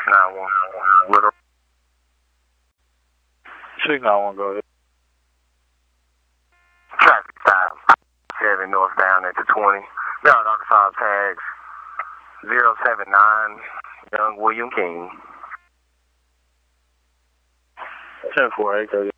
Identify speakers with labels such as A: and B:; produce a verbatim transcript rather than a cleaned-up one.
A: nine one. Little.
B: six nine one, go ahead.
A: Traffic stop. seven northbound at the twenty. Yard Arkansas tags zero seven nine. Young William King.
B: ten four eight, go ahead.